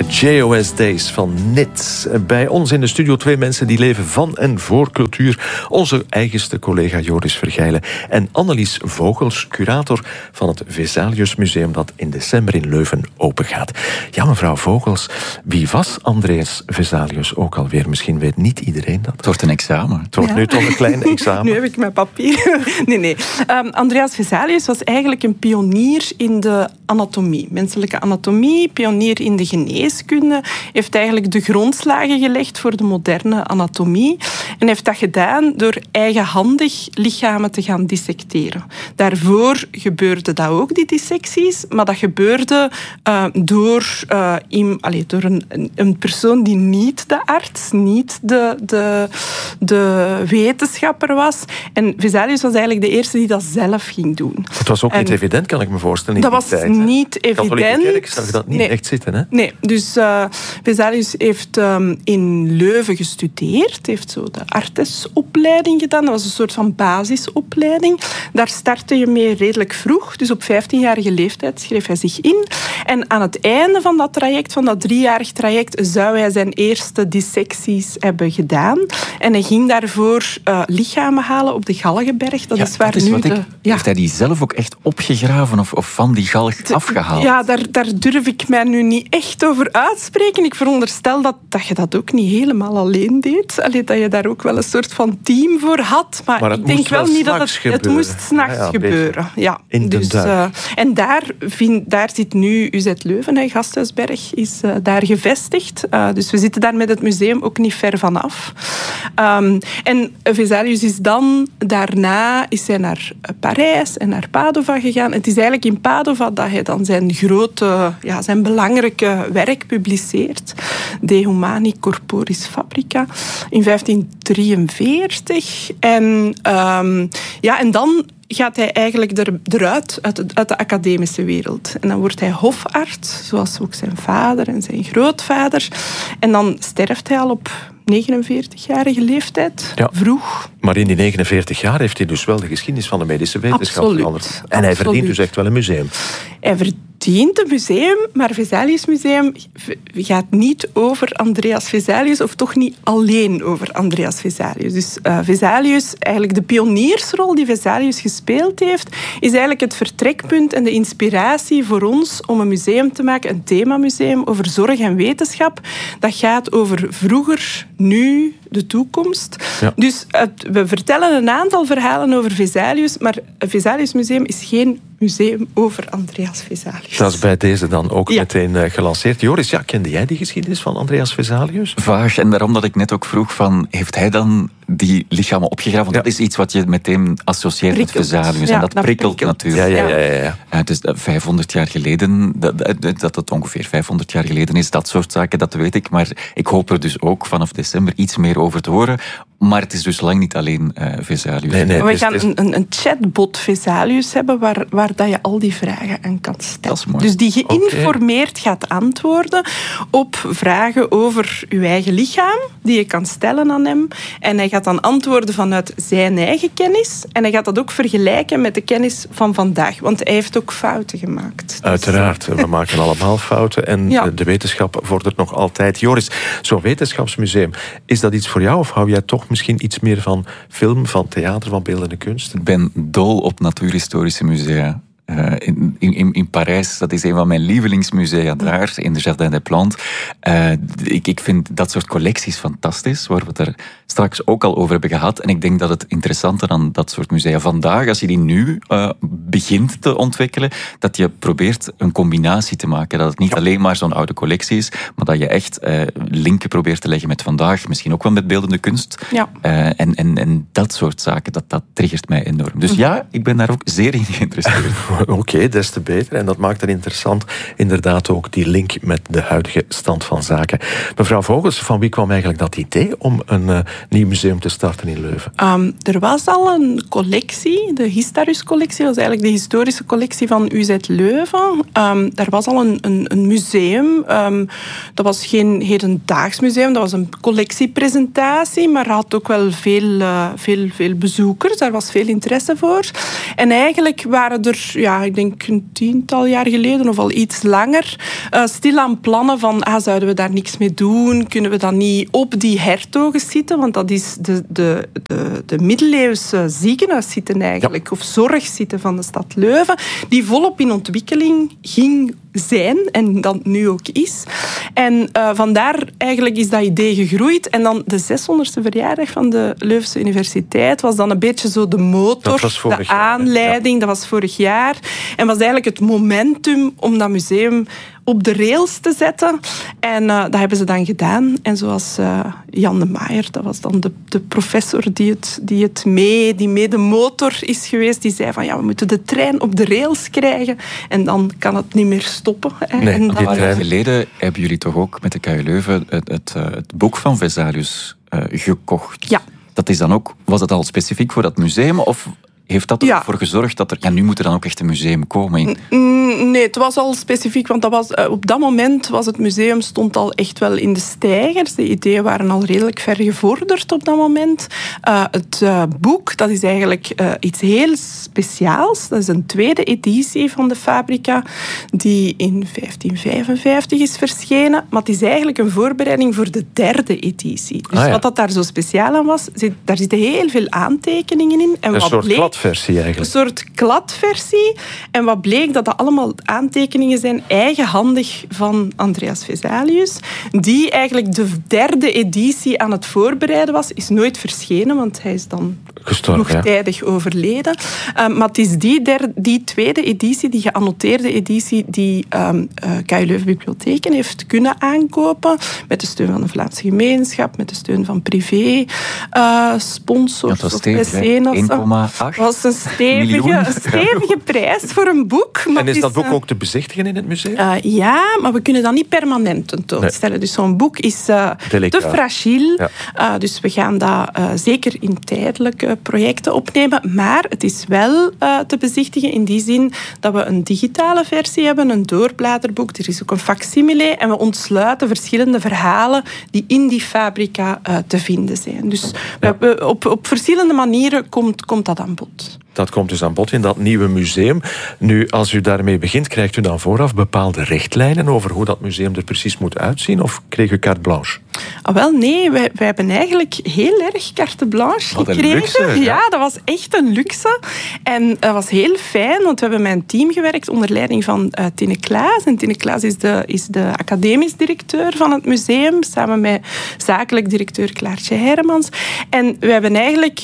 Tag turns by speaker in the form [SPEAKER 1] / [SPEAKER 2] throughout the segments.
[SPEAKER 1] JOS Days van NIT. Bij ons in de studio 2 mensen die leven van en voor cultuur. Onze eigenste collega Joris Vergijlen en Annelies Vogels, curator van het Vesalius Museum dat in december in Leuven opengaat. Ja, mevrouw Vogels, wie was Andreas Vesalius ook alweer? Misschien weet niet iedereen dat.
[SPEAKER 2] Het wordt een examen.
[SPEAKER 1] Het wordt nu toch een klein examen.
[SPEAKER 3] Nu heb ik mijn papier. Nee. Andreas Vesalius was eigenlijk een pionier in de anatomie, menselijke anatomie, pionier in de geneeskunde, heeft eigenlijk de grondslagen gelegd voor de moderne anatomie en heeft dat gedaan door eigenhandig lichamen te gaan dissecteren. Daarvoor gebeurde dat ook, die dissecties, maar dat gebeurde door een persoon die niet de arts, niet de wetenschapper was. En Vesalius was eigenlijk de eerste die dat zelf ging doen.
[SPEAKER 1] Het was ook niet evident, kan ik me voorstellen.
[SPEAKER 3] Dat was niet evident.
[SPEAKER 1] De katholieke kerk zag dat niet echt zitten, hè?
[SPEAKER 3] Nee, dus Vesalius heeft in Leuven gestudeerd, heeft zo de artesopleiding gedaan. Dat was een soort van basisopleiding. Daar startte je mee redelijk vroeg, dus op 15-jarige leeftijd schreef hij zich in. En aan het einde van dat traject, van dat 3-jarig traject, zou hij zijn eerste dissecties hebben gedaan. En hij ging daarvoor lichamen halen op de Galgenberg. Dat is waar nu
[SPEAKER 2] Heeft hij die zelf ook echt opgegraven of van die galg afgehaald?
[SPEAKER 3] Ja, daar durf ik mij nu niet echt over uitspreken. Ik veronderstel dat je dat ook niet helemaal alleen deed. Allee, dat je daar ook wel een soort van team voor had. Maar ik denk wel niet dat het moest 's nachts gebeuren. Ja.
[SPEAKER 1] In de duik.
[SPEAKER 3] En daar zit nu UZ Leuven. Gasthuisberg is daar gevestigd. Dus we zitten daar met het museum ook niet ver vanaf. En Vesalius is dan daarna naar Parijs en naar Padova gegaan. Het is eigenlijk in Padova dat hij dan zijn belangrijke werk publiceert. De Humani Corporis Fabrica in 1543. En dan gaat hij eigenlijk eruit uit de academische wereld. En dan wordt hij hofarts, zoals ook zijn vader en zijn grootvader. En dan sterft hij al op 49-jarige leeftijd, vroeg.
[SPEAKER 1] Maar in die 49 jaar heeft hij dus wel de geschiedenis van de medische wetenschap veranderd. En hij verdient dus echt wel een museum.
[SPEAKER 3] Hij verdient een museum, maar Vesalius Museum gaat niet over Andreas Vesalius, of toch niet alleen over Andreas Vesalius. Dus Vesalius, eigenlijk de pioniersrol die Vesalius gespeeld heeft, is eigenlijk het vertrekpunt en de inspiratie voor ons om een museum te maken, een themamuseum over zorg en wetenschap. Dat gaat over vroeger, nu, de toekomst. Ja. Dus we vertellen een aantal verhalen over Vesalius, maar het Vesalius Museum is geen museum over Andreas Vesalius.
[SPEAKER 1] Dat is bij deze dan ook meteen gelanceerd. Joris, kende jij die geschiedenis van Andreas Vesalius?
[SPEAKER 2] Vaag, en daarom dat ik net ook vroeg van, heeft hij dan die lichamen opgegraven? Want dat is iets wat je meteen associeert met Vesalius. En dat prikkelt natuurlijk.
[SPEAKER 1] Ja.
[SPEAKER 2] Het is 500 jaar geleden, dat het ongeveer 500 jaar geleden is, dat soort zaken, dat weet ik. Maar ik hoop er dus ook vanaf december iets meer over te horen. Maar het is dus lang niet alleen Vesalius.
[SPEAKER 3] Nee, we gaan een chatbot Vesalius hebben waar dat je al die vragen aan kan stellen.
[SPEAKER 2] Dat is mooi.
[SPEAKER 3] Dus die geïnformeerd gaat antwoorden op vragen over uw eigen lichaam, die je kan stellen aan hem. En hij gaat dan antwoorden vanuit zijn eigen kennis. En hij gaat dat ook vergelijken met de kennis van vandaag. Want hij heeft ook fouten gemaakt.
[SPEAKER 1] Uiteraard, we maken allemaal fouten. En de wetenschap vordert nog altijd. Joris, zo'n wetenschapsmuseum, is dat iets voor jou? Of hou jij toch misschien iets meer van film, van theater, van beeldende kunst?
[SPEAKER 2] Ik ben dol op natuurhistorische musea. In Parijs, dat is een van mijn lievelingsmusea daar, in de Jardin des Plantes. Ik vind dat soort collecties fantastisch, waar we het er straks ook al over hebben gehad. En ik denk dat het interessante aan dat soort musea vandaag, als je die nu begint te ontwikkelen, dat je probeert een combinatie te maken. Dat het niet alleen maar zo'n oude collectie is, maar dat je echt linken probeert te leggen met vandaag, misschien ook wel met beeldende kunst. Ja. En dat soort zaken, dat triggert mij enorm. Dus ik ben daar ook zeer in geïnteresseerd.
[SPEAKER 1] Oké, des te beter. En dat maakt het interessant, inderdaad ook die link met de huidige stand van zaken. Mevrouw Vogels, van wie kwam eigenlijk dat idee om een nieuw museum te starten in Leuven?
[SPEAKER 3] Er was al een collectie, de Histarus-collectie, dat is eigenlijk de historische collectie van UZ Leuven. Daar was al een museum. Dat was geen hedendaags museum, dat was een collectiepresentatie, maar had ook wel veel bezoekers. Daar was veel interesse voor. En eigenlijk waren er ik denk een 10-tal jaar geleden of al iets langer, stilaan plannen van, zouden we daar niks mee doen? Kunnen we dan niet op die hertogen zitten? Want dat is de middeleeuwse ziekenhuiszitten eigenlijk, of zorgzitten van de stad Leuven, die volop in ontwikkeling ging zijn en dat nu ook is. En vandaar eigenlijk is dat idee gegroeid. En dan de 600ste verjaardag van de Leuvense Universiteit was dan een beetje zo de motor, de aanleiding. Dat was vorig jaar. En was eigenlijk het momentum om dat museum op de rails te zetten. En dat hebben ze dan gedaan. En zoals Jan de Maaier, dat was dan de professor die mee de motor is geweest, die zei van we moeten de trein op de rails krijgen en dan kan het niet meer stoppen.
[SPEAKER 2] Nee, en een paar jaar geleden hebben jullie toch ook met de KU Leuven het boek van Vesalius gekocht.
[SPEAKER 3] Ja.
[SPEAKER 2] Dat is dan ook, was dat al specifiek voor dat museum of heeft dat ervoor gezorgd dat er... nu moet er dan ook echt een museum komen?
[SPEAKER 3] Nee, het was al specifiek, want dat was, op dat moment was het museum stond al echt wel in de steigers. De ideeën waren al redelijk ver gevorderd op dat moment. Het boek, dat is eigenlijk iets heel speciaals. Dat is een tweede editie van de Fabrica, die in 1555 is verschenen. Maar het is eigenlijk een voorbereiding voor de derde editie. Dus wat dat daar zo speciaal aan was, daar zitten heel veel aantekeningen in. En
[SPEAKER 1] een soort kladversie eigenlijk.
[SPEAKER 3] Een soort kladversie. En wat bleek, dat allemaal aantekeningen zijn eigenhandig van Andreas Vesalius, die eigenlijk de derde editie aan het voorbereiden was. Is nooit verschenen, want hij is dan vroegtijdig overleden. Maar het is die tweede editie, die geannoteerde editie, die KU Leuven Bibliotheken heeft kunnen aankopen, met de steun van de Vlaamse gemeenschap, met de steun van privé sponsors of mecenas.
[SPEAKER 2] 1,8
[SPEAKER 3] was een stevige prijs voor een boek.
[SPEAKER 1] Maar en is dat boek ook te bezichtigen in het museum?
[SPEAKER 3] Ja, maar we kunnen dat niet permanent tentoonstellen. Nee. Dus zo'n boek is te fragiel. Ja. Dus we gaan dat zeker in tijdelijke projecten opnemen. Maar het is wel te bezichtigen in die zin dat we een digitale versie hebben, een doorbladerboek. Er is ook een facsimile. En we ontsluiten verschillende verhalen die in die Fabrica te vinden zijn. Dus op verschillende manieren komt dat aan bod.
[SPEAKER 1] Dat komt dus aan bod in dat nieuwe museum. Nu, als u daarmee begint, krijgt u dan vooraf bepaalde richtlijnen over hoe dat museum er precies moet uitzien? Of kreeg u carte blanche?
[SPEAKER 3] Wel, nee. Wij hebben eigenlijk heel erg carte blanche gekregen.
[SPEAKER 1] Luxe,
[SPEAKER 3] ja, dat was echt een luxe. En dat was heel fijn, want we hebben met een team gewerkt onder leiding van Tine Klaas. En Tine Klaas is de academisch directeur van het museum, samen met zakelijk directeur Klaartje Hermans. En we hebben eigenlijk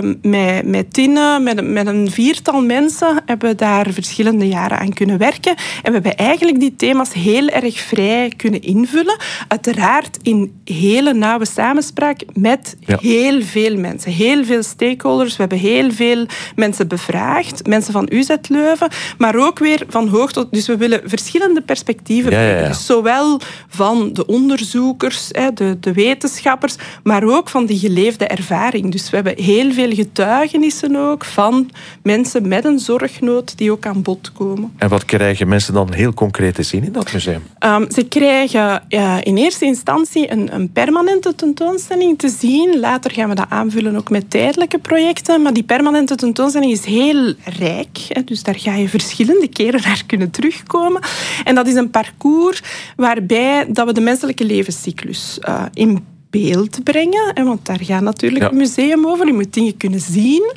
[SPEAKER 3] met Tine, met een 4-tal mensen, hebben we daar verschillende jaren aan kunnen werken. En we hebben eigenlijk die thema's heel erg vrij kunnen invullen. Uiteraard in hele nauwe samenspraak met heel veel mensen. Heel veel stakeholders. We hebben heel veel mensen bevraagd. Mensen van UZ Leuven. Maar ook weer van hoog tot... Dus we willen verschillende perspectieven brengen. Dus zowel van de onderzoekers, de wetenschappers, maar ook van die geleefde ervaring. Dus we hebben heel veel getuigenissen ook van mensen met een zorgnood die ook aan bod komen.
[SPEAKER 1] En wat krijgen mensen dan heel concreet te zien in dat museum?
[SPEAKER 3] Ze krijgen in eerste instantie een permanente tentoonstelling te zien. Later gaan we dat aanvullen ook met tijdelijke projecten. Maar die permanente tentoonstelling is heel rijk. Dus daar ga je verschillende keren naar kunnen terugkomen. En dat is een parcours waarbij dat we de menselijke levenscyclus in beeld brengen. Want daar gaat natuurlijk het museum over. Je moet dingen kunnen zien.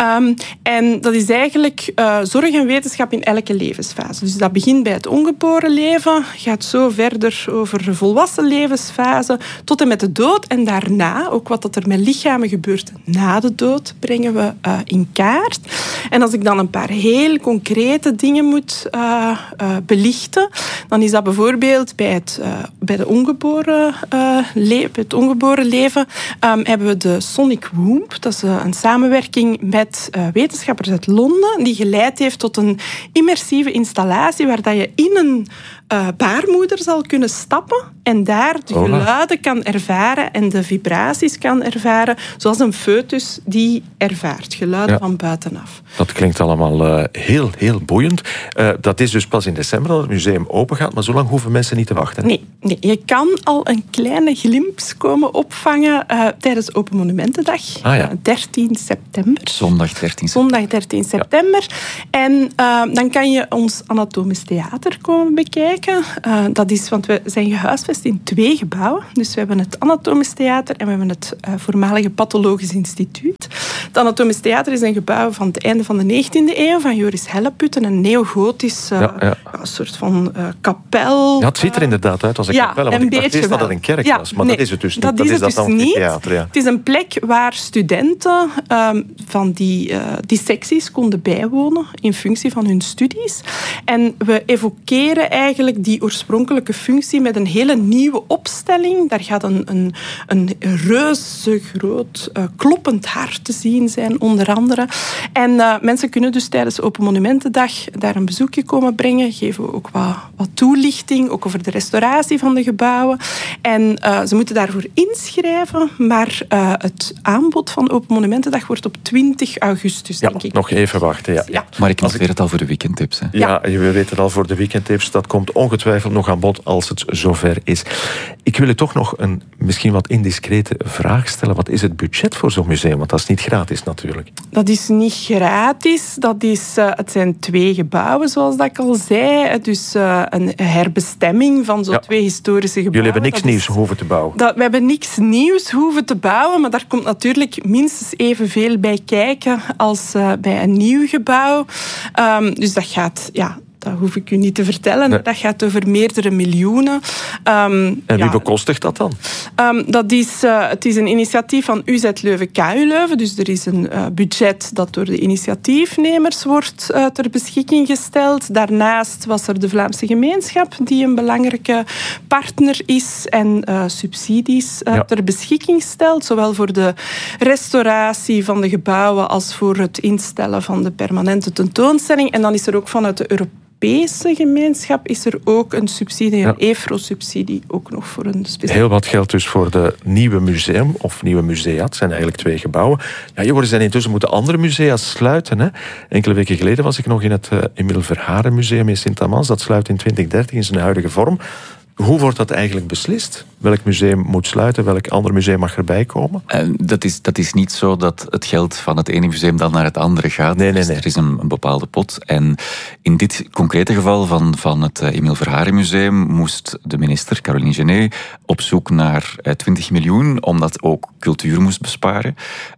[SPEAKER 3] En dat is eigenlijk zorg en wetenschap in elke levensfase. Dus dat begint bij het ongeboren leven, gaat zo verder over de volwassen levensfase, tot en met de dood. En daarna, ook wat er met lichamen gebeurt na de dood, brengen we in kaart. En als ik dan een paar heel concrete dingen moet belichten, dan is dat bijvoorbeeld bij de ongeboren leven hebben we de Sonic Womb. Dat is een samenwerking met wetenschappers uit Londen, die geleid heeft tot een immersieve installatie waar dat je in een baarmoeder zal kunnen stappen en daar de geluiden kan ervaren en de vibraties kan ervaren, zoals een foetus die ervaart, geluiden van buitenaf.
[SPEAKER 1] Dat klinkt allemaal heel, heel boeiend. Dat is dus pas in december dat het museum open gaat, maar zo lang hoeven mensen niet te wachten.
[SPEAKER 3] Nee, je kan al een kleine glimp komen opvangen tijdens Open Monumentendag, 13 september.
[SPEAKER 2] Zondag 13 september.
[SPEAKER 3] Zondag 13 september. En dan kan je ons Anatomisch Theater komen bekijken. Dat is, want we zijn gehuisvest in 2 gebouwen. Dus we hebben het Anatomisch Theater en we hebben het voormalige Pathologisch Instituut. Het Anatomisch Theater is een gebouw van het einde van de 19e eeuw, van Joris Helleputten, een neogotisch soort van kapel.
[SPEAKER 1] Ja, het ziet er inderdaad uit als een kapel, want ik dacht eerst dat het een kerk was, maar dat is het dus niet.
[SPEAKER 3] Dat is het dus niet. Theater, Het is een plek waar studenten van die secties konden bijwonen in functie van hun studies. En we evokeren eigenlijk die oorspronkelijke functie met een hele nieuwe opstelling. Daar gaat een reuze groot kloppend hart te zien zijn, onder andere. En mensen kunnen dus tijdens Open Monumentendag daar een bezoekje komen brengen. Geven we ook wat toelichting, ook over de restauratie van de gebouwen. En ze moeten daarvoor inschrijven, maar het aanbod van Open Monumentendag wordt op 20 augustus, denk ik.
[SPEAKER 1] Nog even wachten, ja.
[SPEAKER 2] Maar ik noteer het al voor de weekendtips. Hè.
[SPEAKER 1] Ja, je weet het al voor de weekendtips. Dat komt ongetwijfeld nog aan bod als het zover is. Ik wil u toch nog een misschien wat indiscrete vraag stellen. Wat is het budget voor zo'n museum? Want dat is niet gratis natuurlijk.
[SPEAKER 3] Dat is niet gratis. Het zijn 2 gebouwen, zoals dat ik al zei. Dus een herbestemming van zo'n 2 historische gebouwen.
[SPEAKER 1] Jullie hebben niks nieuws hoeven te bouwen?
[SPEAKER 3] We hebben niks nieuws hoeven te bouwen, maar daar komt natuurlijk minstens evenveel bij kijken als bij een nieuw gebouw. Dus dat gaat... Dat hoef ik u niet te vertellen. Nee. Dat gaat over meerdere miljoenen.
[SPEAKER 1] En wie bekostigt dat dan?
[SPEAKER 3] Het is een initiatief van UZ Leuven KU Leuven. Dus er is een budget dat door de initiatiefnemers wordt ter beschikking gesteld. Daarnaast was er de Vlaamse gemeenschap die een belangrijke partner is en subsidies ter beschikking stelt. Zowel voor de restauratie van de gebouwen als voor het instellen van de permanente tentoonstelling. En dan is er ook vanuit de Europese gemeenschap is er ook een subsidie, een EFRO-subsidie, ook nog voor een speciale...
[SPEAKER 1] Heel wat geld dus voor de nieuwe museum, of nieuwe musea. Het zijn eigenlijk 2 gebouwen. Ja, Joris, zijn intussen moeten andere musea sluiten. Hè? Enkele weken geleden was ik nog in het Emile Verharen Museum in Sint-Amans. Dat sluit in 2030 in zijn huidige vorm. Hoe wordt dat eigenlijk beslist? Welk museum moet sluiten? Welk ander museum mag erbij komen?
[SPEAKER 2] Dat is niet zo dat het geld van het ene museum dan naar het andere gaat.
[SPEAKER 1] Nee.
[SPEAKER 2] Er is een bepaalde pot. En in dit concrete geval van het Emile Verharen Museum moest de minister, Caroline Genet, op zoek naar 20 miljoen, omdat ook cultuur moest besparen.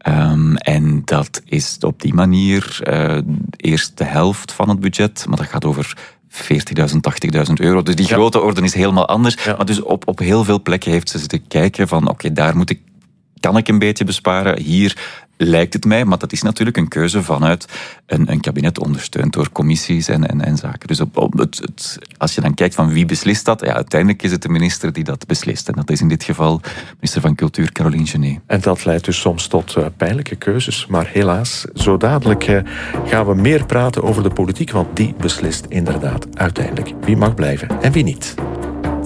[SPEAKER 2] En dat is op die manier eerst de helft van het budget, maar dat gaat over 40.000, 80.000 euro. Dus die grote orde is helemaal anders. Ja. Maar dus op heel veel plekken heeft ze zitten kijken van oké, daar kan ik een beetje besparen. Hier lijkt het mij, maar dat is natuurlijk een keuze vanuit een kabinet ondersteund door commissies en zaken. Dus als je dan kijkt van wie beslist dat, uiteindelijk is het de minister die dat beslist. En dat is in dit geval minister van Cultuur Caroline Genet.
[SPEAKER 1] En dat leidt dus soms tot pijnlijke keuzes. Maar helaas, zo dadelijk gaan we meer praten over de politiek, want die beslist inderdaad uiteindelijk wie mag blijven en wie niet.